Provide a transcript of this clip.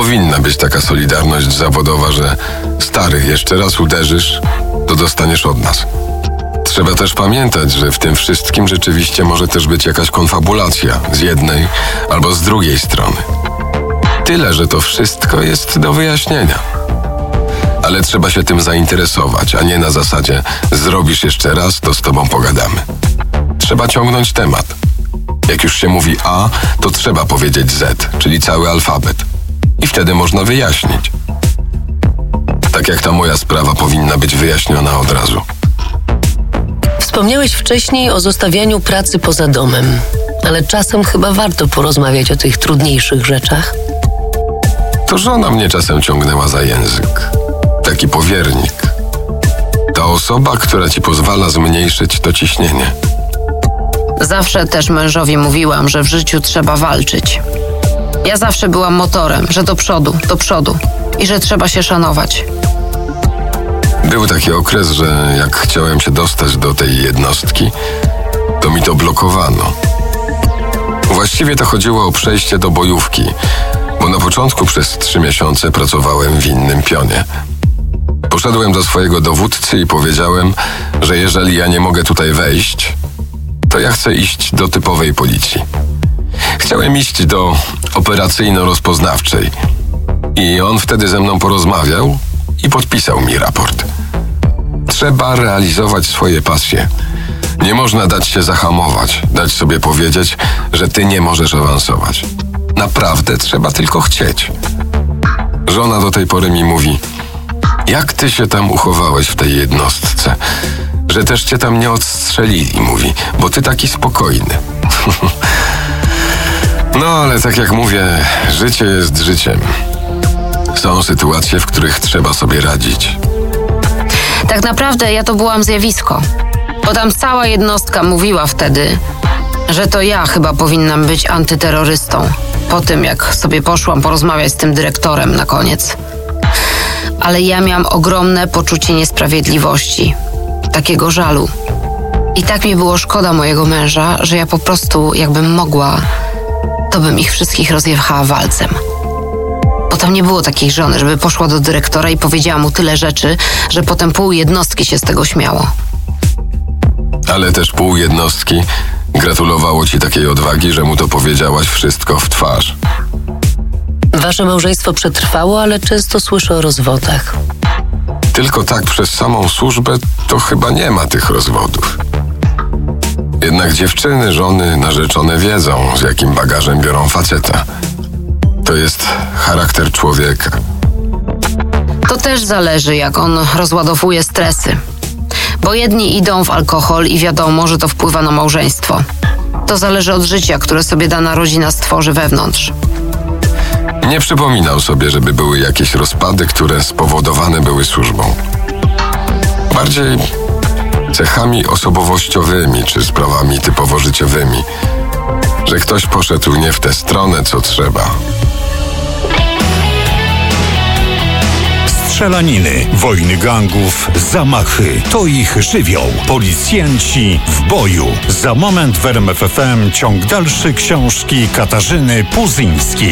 powinna być taka solidarność zawodowa, że stary, jeszcze raz uderzysz, to dostaniesz od nas. Trzeba też pamiętać, że w tym wszystkim rzeczywiście może też być jakaś konfabulacja z jednej albo z drugiej strony. Tyle, że to wszystko jest do wyjaśnienia. Ale trzeba się tym zainteresować, a nie na zasadzie zrobisz jeszcze raz, to z tobą pogadamy. Trzeba ciągnąć temat. Jak już się mówi A, to trzeba powiedzieć Z, czyli cały alfabet. I wtedy można wyjaśnić. Tak jak ta moja sprawa powinna być wyjaśniona od razu. Wspomniałeś wcześniej o zostawianiu pracy poza domem, ale czasem chyba warto porozmawiać o tych trudniejszych rzeczach. To żona mnie czasem ciągnęła za język. Taki powiernik. Ta osoba, która ci pozwala zmniejszyć to ciśnienie. Zawsze też mężowi mówiłam, że w życiu trzeba walczyć. Ja zawsze byłam motorem, że do przodu i że trzeba się szanować. Był taki okres, że jak chciałem się dostać do tej jednostki, to mi to blokowano. Właściwie to chodziło o przejście do bojówki, bo na początku przez 3 miesiące pracowałem w innym pionie. Poszedłem do swojego dowódcy i powiedziałem, że jeżeli ja nie mogę tutaj wejść, to ja chcę iść do typowej policji. Chciałem iść do operacyjno-rozpoznawczej i on wtedy ze mną porozmawiał i podpisał mi raport. Trzeba realizować swoje pasje. Nie można dać się zahamować, dać sobie powiedzieć, że ty nie możesz awansować. Naprawdę trzeba tylko chcieć. Żona do tej pory mi mówi: jak ty się tam uchowałeś w tej jednostce? Że też cię tam nie odstrzelili, mówi, bo ty taki spokojny. No ale tak jak mówię, życie jest życiem. Są sytuacje, w których trzeba sobie radzić. Tak naprawdę ja to byłam zjawisko, bo tam cała jednostka mówiła wtedy, że to ja chyba powinnam być antyterrorystą. Po tym, jak sobie poszłam porozmawiać z tym dyrektorem na koniec. Ale ja miałam ogromne poczucie niesprawiedliwości, takiego żalu. I tak mi było szkoda mojego męża, że ja po prostu, jakbym mogła, to bym ich wszystkich rozjechała walcem. Bo tam nie było takiej żony, żeby poszła do dyrektora i powiedziała mu tyle rzeczy, że potem pół jednostki się z tego śmiało. Ale też pół jednostki gratulowało ci takiej odwagi, że mu to powiedziałaś wszystko w twarz. Wasze małżeństwo przetrwało, ale często słyszę o rozwodach. Tylko tak przez samą służbę to chyba nie ma tych rozwodów. Jednak dziewczyny, żony, narzeczone wiedzą, z jakim bagażem biorą faceta. To jest charakter człowieka. To też zależy, jak on rozładowuje stresy. Bo jedni idą w alkohol i wiadomo, że to wpływa na małżeństwo. To zależy od życia, które sobie dana rodzina stworzy wewnątrz. Nie przypominał sobie, żeby były jakieś rozpady, które spowodowane były służbą. Bardziej cechami osobowościowymi czy sprawami typowo życiowymi, że ktoś poszedł nie w tę stronę, co trzeba. Strzelaniny, wojny gangów, zamachy. To ich żywioł. Policjanci w boju. Za moment w RMF FM ciąg dalszy książki Katarzyny Puzyńskiej.